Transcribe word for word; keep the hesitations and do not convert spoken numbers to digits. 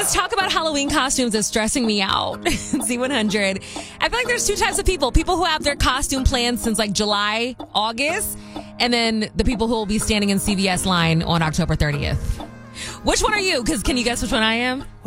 This talk about Halloween costumes is stressing me out. Z one hundred. I feel like there's two types of people. People who have their costume plans since like July, August, and then the people who will be standing in C V S line on October thirtieth. Which one are you? Because can you guess which one I am?